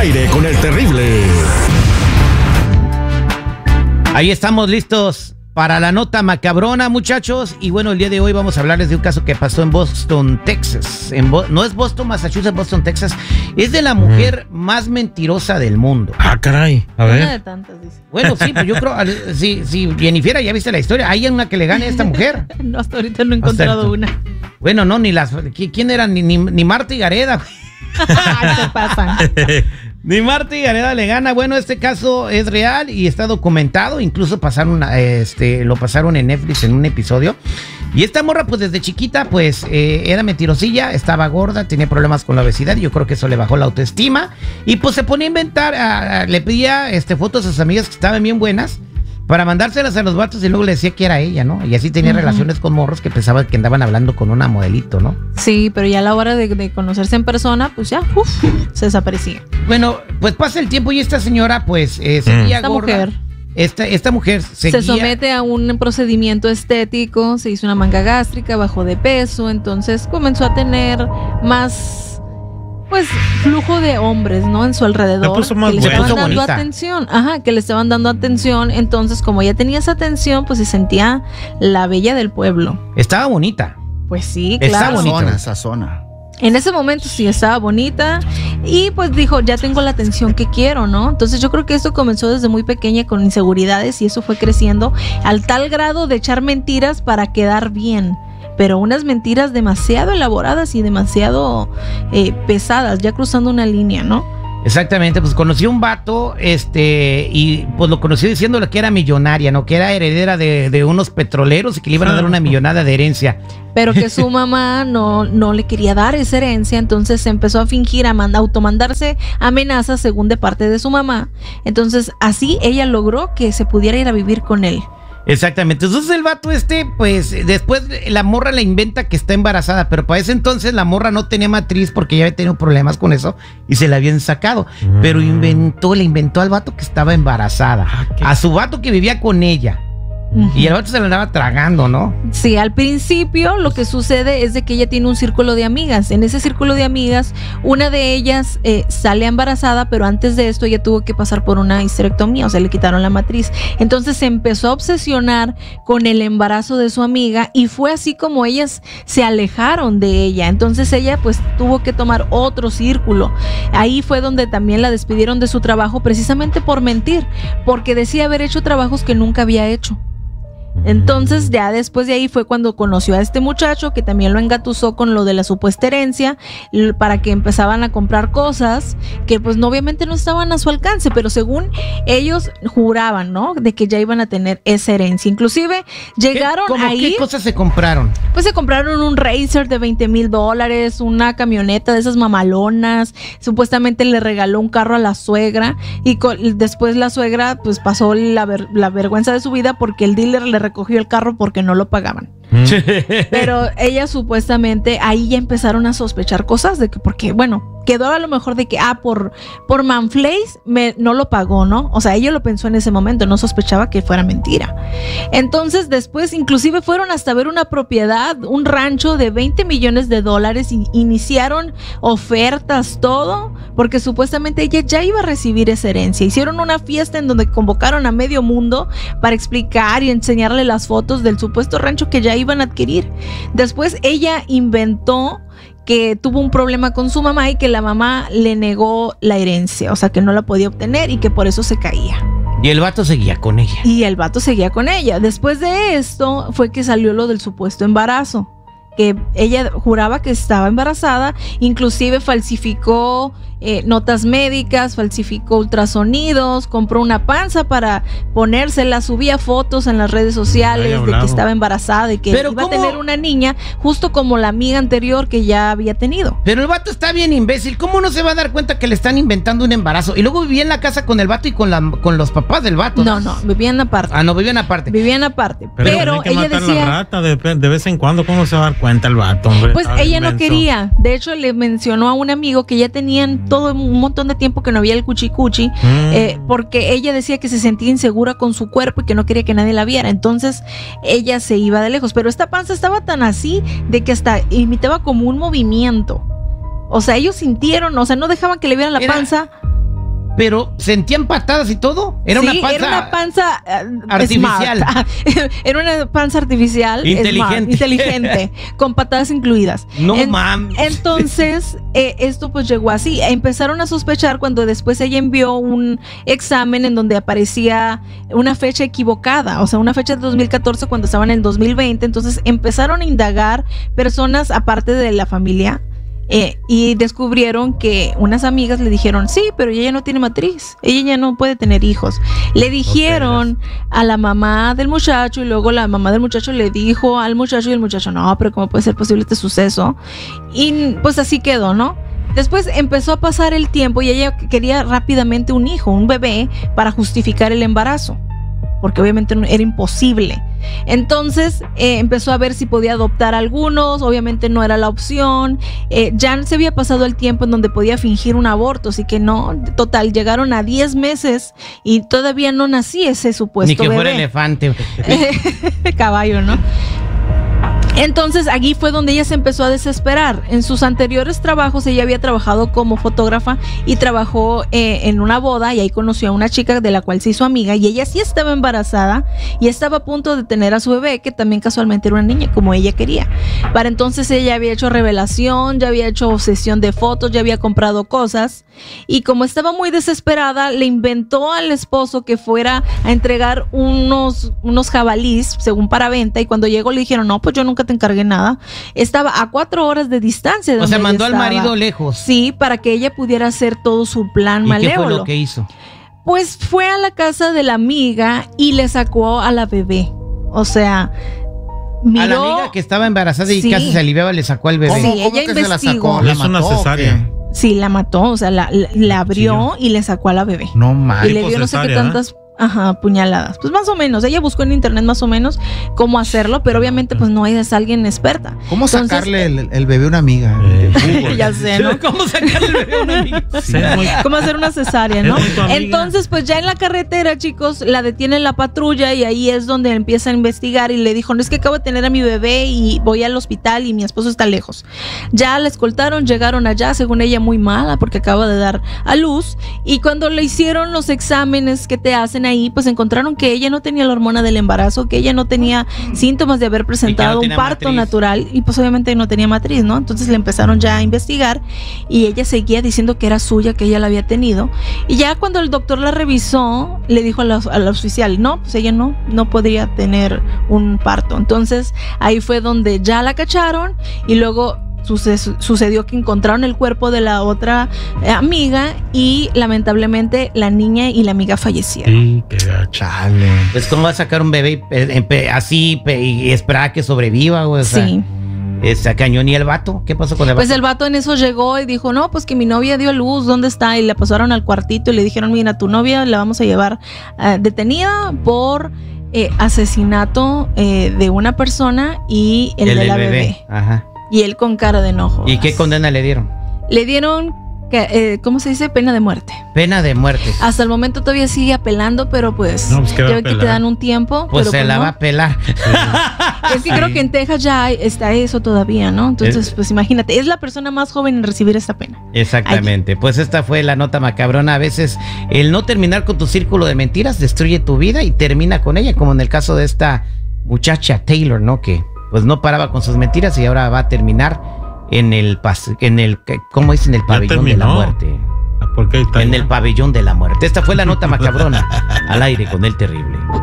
aire con el terrible. Ahí estamos listos para la nota macabrona, muchachos. Y bueno, el día de hoy vamos a hablarles de un caso que pasó en Boston, Texas. No es Boston, Massachusetts, Boston, Texas. Es de la mujer más mentirosa del mundo. Ah, caray. A ver. Una de tantas, dice. Bueno, sí, pues yo creo, sí, Jennifer, ya viste la historia. Hay una que le gane a esta mujer. No, hasta ahorita no he encontrado una. Bueno, no, ni las... ¿Quién era? Ni Marta y Gareda. Ay, se pasan. Ni Marta y Gareda le gana. Bueno, este caso es real y está documentado. Incluso lo pasaron en Netflix en un episodio. Y esta morra, pues desde chiquita, pues era mentirosilla, estaba gorda, tenía problemas con la obesidad. Y yo creo que eso le bajó la autoestima. Y pues se ponía a inventar, le pedía fotos a sus amigas que estaban bien buenas para mandárselas a los vatos y luego le decía que era ella, ¿no? Y así tenía relaciones con morros que pensaban que andaban hablando con una modelito, ¿no? Sí, pero ya a la hora de conocerse en persona, pues ya, se desaparecía. Bueno, pues pasa el tiempo y esta señora, pues, seguía Esta gorda. mujer. Esta mujer seguía... Se somete a un procedimiento estético, se hizo una manga gástrica, bajó de peso, entonces comenzó a tener más... pues flujo de hombres, ¿no? En su alrededor, puso más que le estaban dando bonita. atención, que le estaban dando atención. Entonces, como ella tenía esa atención, pues se sentía la bella del pueblo. Estaba bonita. Pues sí, Está claro. bonito. Esa zona. En ese momento sí estaba bonita y pues dijo, ya tengo la atención que quiero, ¿no? Entonces yo creo que esto comenzó desde muy pequeña con inseguridades y eso fue creciendo al tal grado de echar mentiras para quedar bien. Pero unas mentiras demasiado elaboradas y demasiado pesadas, ya cruzando una línea, ¿no? Exactamente, pues conoció un vato, y pues lo conoció diciéndole que era millonaria, ¿no? Que era heredera de unos petroleros y que le iban a dar una millonada de herencia. Pero que su mamá no le quería dar esa herencia, entonces se empezó a fingir, automandarse amenazas según de parte de su mamá. Entonces así ella logró que se pudiera ir a vivir con él. Exactamente, entonces el vato pues después la morra le inventa que está embarazada, pero para ese entonces la morra no tenía matriz porque ya había tenido problemas con eso y se la habían sacado, pero le inventó al vato que estaba embarazada, a su vato que vivía con ella. Y el vato se la andaba tragando, ¿no? Sí, al principio lo que sucede es de que ella tiene un círculo de amigas. En ese círculo de amigas, una de ellas sale embarazada, pero antes de esto ella tuvo que pasar por una histerectomía, o sea, le quitaron la matriz. Entonces se empezó a obsesionar con el embarazo de su amiga y fue así como ellas se alejaron de ella. Entonces ella pues tuvo que tomar otro círculo. Ahí fue donde también la despidieron de su trabajo precisamente por mentir, porque decía haber hecho trabajos que nunca había hecho. Entonces ya después de ahí fue cuando conoció a este muchacho que también lo engatusó con lo de la supuesta herencia para que empezaban a comprar cosas que pues obviamente no estaban a su alcance, pero según ellos juraban, ¿no? De que ya iban a tener esa herencia. Inclusive llegaron ahí. ¿Qué cosas se compraron? Pues se compraron un Racer de $20,000, una camioneta de esas mamalonas, supuestamente le regaló un carro a la suegra y después la suegra pues pasó la vergüenza de su vida porque el dealer le recogió el carro porque no lo pagaban. Pero ella supuestamente ahí ya empezaron a sospechar cosas de que porque bueno, quedó a lo mejor de que por manflays no lo pagó, ¿no? O sea, ella lo pensó en ese momento, no sospechaba que fuera mentira. Entonces después inclusive fueron hasta ver una propiedad, un rancho de $20 millones y iniciaron ofertas, todo, porque supuestamente ella ya iba a recibir esa herencia. Hicieron una fiesta en donde convocaron a medio mundo para explicar y enseñarle las fotos del supuesto rancho que ya iban a adquirir. Después ella inventó que tuvo un problema con su mamá y que la mamá le negó la herencia, o sea que no la podía obtener y que por eso se caía. Y el vato seguía con ella. Y el vato seguía con ella. Después de esto fue que salió lo del supuesto embarazo, que ella juraba que estaba embarazada, inclusive falsificó notas médicas, falsificó ultrasonidos, compró una panza para ponérsela, subía fotos en las redes sociales de que estaba embarazada y que iba a tener una niña, justo como la amiga anterior que ya había tenido. Pero el vato está bien imbécil, ¿cómo no se va a dar cuenta que le están inventando un embarazo? Y luego vivía en la casa con el vato y con los papás del vato. No, vivían aparte. No, vivían aparte. Vivían aparte, pero que ella matar decía... la rata de vez en cuando, ¿cómo se va a dar cuenta el vato, hombre? Pues ella no quería. De hecho, le mencionó a un amigo que ya tenían todo un montón de tiempo que no había el cuchicuchi, porque ella decía que se sentía insegura con su cuerpo y que no quería que nadie la viera. Entonces ella se iba de lejos, pero esta panza estaba tan así de que hasta imitaba como un movimiento. O sea, ellos sintieron, o sea, no dejaban que le vieran la panza. pero sentían patadas y todo. Era Sí, una panza. era una panza artificial. smart. Era una panza artificial Inteligente. inteligente, con patadas incluidas. No mames. Entonces, esto pues llegó así. Empezaron a sospechar cuando después ella envió un examen en donde aparecía una fecha equivocada, o sea, una fecha de 2014 cuando estaban en el 2020. Entonces empezaron a indagar personas aparte de la familia. Y descubrieron que unas amigas le dijeron, sí, pero ella ya no tiene matriz, ella ya no puede tener hijos. Le dijeron a la mamá del muchacho y luego la mamá del muchacho le dijo al muchacho y el muchacho, no, pero ¿cómo puede ser posible este suceso? Y pues así quedó, ¿no? Después empezó a pasar el tiempo y ella quería rápidamente un hijo, un bebé, para justificar el embarazo, porque obviamente era imposible. Entonces empezó a ver si podía adoptar algunos, obviamente no era la opción. Ya se había pasado el tiempo en donde podía fingir un aborto, así que no, total, llegaron a 10 meses y todavía no nací ese supuesto Ni que bebé. fuera elefante. Caballo, ¿no? Entonces allí fue donde ella se empezó a desesperar. En sus anteriores trabajos ella había trabajado como fotógrafa y trabajó en una boda y ahí conoció a una chica de la cual se hizo amiga y ella sí estaba embarazada y estaba a punto de tener a su bebé, que también casualmente era una niña como ella quería. Para entonces ella había hecho revelación, ya había hecho sesión de fotos, ya había comprado cosas y como estaba muy desesperada le inventó al esposo que fuera a entregar unos jabalís según para venta y cuando llegó le dijeron, no, pues yo nunca te encargué nada. Estaba a 4 horas de distancia de O sea, donde mandó ella al estaba. marido lejos. Sí, para que ella pudiera hacer todo su plan ¿Y malévolo. qué fue lo que hizo? Pues fue a la casa de la amiga y le sacó a la bebé. O sea, miró. A la amiga que estaba embarazada y Sí. casi se aliviaba, le sacó al bebé. Sí, ¿Cómo ella que se la investigó. sacó? ¿La Es una mató o cesárea. qué? Sí, la mató, o sea, la abrió y le sacó a la bebé. No Y mames. le dio no sé qué cesárea, tantas puñaladas. Pues más o menos. Ella buscó en internet más o menos cómo hacerlo, pero obviamente pues no es alguien experta. ¿Cómo Entonces, sacarle el bebé a una amiga? ya sé, ¿no? ¿Cómo sacarle el bebé a una amiga? Sí, es muy- ¿Cómo hacer una cesárea, no? Es muy tu amiga. Entonces, pues ya en la carretera, chicos, la detiene la patrulla y ahí es donde empieza a investigar y le dijo, no, es que acabo de tener a mi bebé y voy al hospital y mi esposo está lejos. Ya la escoltaron, llegaron allá, según ella muy mala porque acaba de dar a luz y cuando le hicieron los exámenes que te hacen ahí, pues encontraron que ella no tenía la hormona del embarazo, que ella no tenía síntomas de haber presentado un tenía parto matriz. natural y pues obviamente no tenía matriz, ¿no? Entonces le empezaron ya a investigar y ella seguía diciendo que era suya, que ella la había tenido y ya cuando el doctor la revisó le dijo a la oficial, no, pues ella no podría tener un parto. Entonces ahí fue donde ya la cacharon y luego sucedió que encontraron el cuerpo de la otra amiga y lamentablemente la niña y la amiga fallecieron. Sí, qué gacho. Chale. Pues, ¿cómo va a sacar un bebé así y esperar a que sobreviva, güey? O sea, Sí. Esa cañón. ¿Y el vato? ¿Qué pasó con el vato? Pues el vato en eso llegó y dijo, no, pues que mi novia dio a luz, ¿dónde está? Y la pasaron al cuartito y le dijeron, mira, tu novia la vamos a llevar detenida por asesinato de una persona y el de del la bebé. Ajá. Y él con cara de enojo. ¿Y qué condena le dieron? Le dieron, ¿cómo se dice? Pena de muerte. Pena de muerte. Hasta el momento todavía sigue apelando, pero pues, No, pues, ¿qué va ya a ven que te apelar? dan un tiempo. Pues pero se la no. va a pelar. Es que creo que en Texas ya está eso todavía, ¿no? Entonces, pues imagínate, es la persona más joven en recibir esta pena. Exactamente. Pues esta fue la nota macabrona. A veces el no terminar con tu círculo de mentiras destruye tu vida y termina con ella, como en el caso de esta muchacha Taylor, ¿no? Que pues no paraba con sus mentiras y ahora va a terminar en el ¿cómo dicen? El pabellón de la terminó. muerte. ¿Por qué está En allá? el pabellón de la muerte. Esta fue la nota macabrona al aire con el terrible.